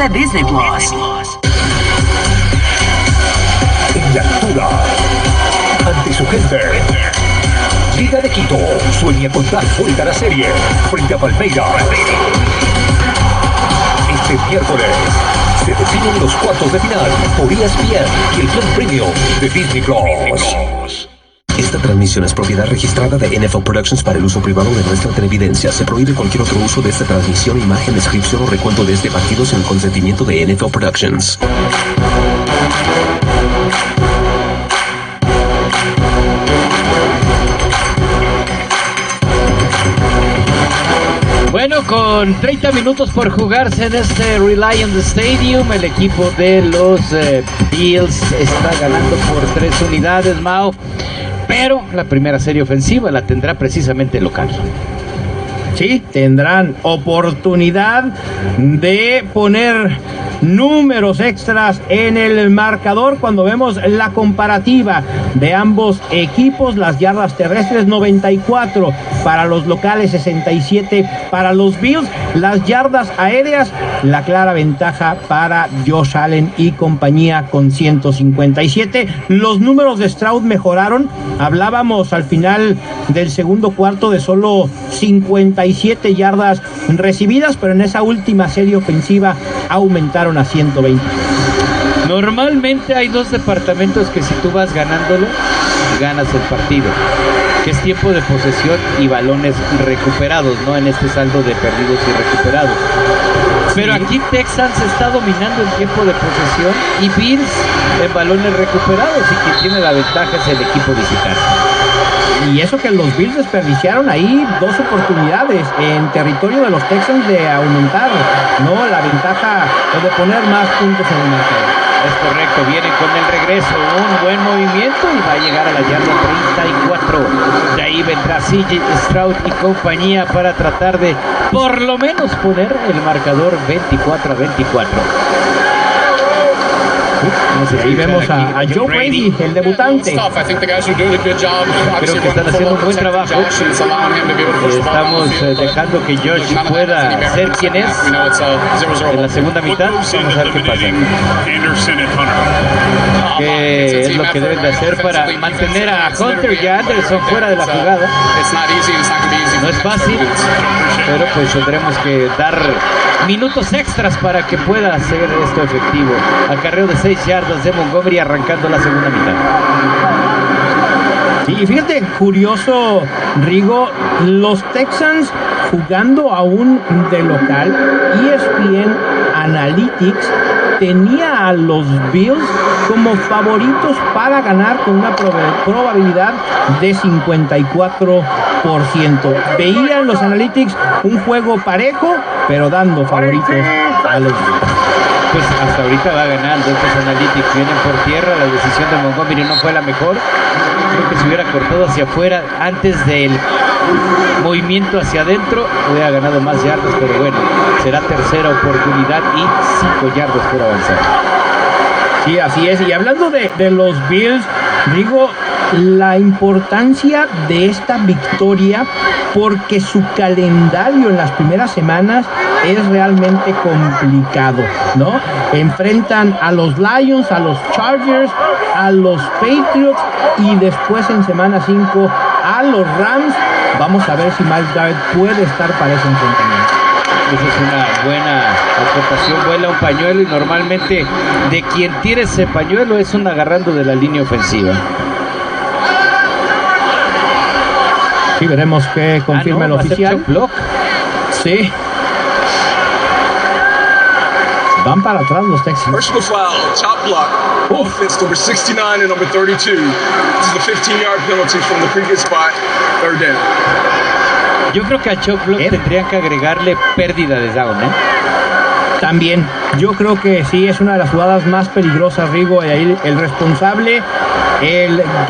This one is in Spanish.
de Disney Plus. En la altura, ante su gente, Liga de Quito sueña con dar vuelta a la serie frente a Palmeiras. Este miércoles se definen los cuartos de final por ESPN y el plan premium de Disney Plus. Esta transmisión es propiedad registrada de NFL Productions para el uso privado de nuestra televidencia. Se prohíbe cualquier otro uso de esta transmisión, imagen, descripción o recuento de este partido sin el consentimiento de NFL Productions. Bueno, con 30 minutos por jugarse en este Reliant Stadium, el equipo de los Bills está ganando por 3 unidades, Mao. Pero la primera serie ofensiva la tendrá precisamente local. Sí, tendrán oportunidad de poner números extras en el marcador cuando vemos la comparativa de ambos equipos. Las yardas terrestres 94 para los locales, 67 para los Bills. Las yardas aéreas, la clara ventaja para Josh Allen y compañía con 157. Los números de Stroud mejoraron. Hablábamos al final del segundo cuarto de solo 57 yardas recibidas, pero en esa última serie ofensiva aumentaron a 120. Normalmente hay dos departamentos que si tú vas ganándolo, ganas el partido, que es tiempo de posesión y balones recuperados, ¿no? En este saldo de perdidos y recuperados. Pero aquí Texans está dominando el tiempo de posesión y Bills en balones recuperados, y quien tiene la ventaja es el equipo visitante. Y eso que los Bills desperdiciaron ahí 2 oportunidades en territorio de los Texans de aumentar, ¿no?, la ventaja o de poner más puntos en el marcador. Es correcto, viene con el regreso, un buen movimiento y va a llegar a la yarda 34. De ahí vendrá CJ Stroud y compañía para tratar de por lo menos poner el marcador 24-24. Ahí vemos a Joe Brady, el debutante. Creo que están haciendo un buen trabajo. Estamos dejando que Josh pueda ser quien es en la segunda mitad. Vamos a ver qué pasa. ¿Qué es lo que deben de hacer para mantener a Hunter y a Anderson fuera de la jugada? No es fácil, pero pues tendremos que dar minutos extras para que pueda hacer esto efectivo. Acarreo de 6 yardas de Montgomery arrancando la segunda mitad. Y fíjate, curioso, Rigo, los Texans jugando aún de local, ESPN Analytics tenía a los Bills como favoritos para ganar con una probabilidad de 54%. Veían los Analytics un juego parejo, pero dando favoritos a los Bills. Pues hasta ahorita va ganando estos Analytics, vienen por tierra. La decisión de Montgomery no fue la mejor. Creo que si hubiera cortado hacia afuera antes del movimiento hacia adentro, hubiera ganado más yardas, pero bueno, será tercera oportunidad y 5 yardas por avanzar. Sí, así es. Y hablando de los Bills, digo, la importancia de esta victoria, porque su calendario en las primeras semanas es realmente complicado, ¿no? Enfrentan a los Lions, a los Chargers, a los Patriots y después en semana 5 a los Rams. Vamos a ver si Miles Garrett puede estar para ese enfrentamiento. Esa es una buena aportación. Vuela un pañuelo y normalmente de quien tire ese pañuelo es un agarrando de la línea ofensiva. Sí, veremos que confirma el oficial. Block. Sí. Van para atrás los Texans. Personal foul, top block. Offense number 69 and number 32. This is the 15-yard penalty from the previous spot. Third down. Yo creo que a Chop Block tendrían que agregarle pérdida de down, ¿eh? También, yo creo que sí, es una de las jugadas más peligrosas, Rigo. Y ahí el responsable, el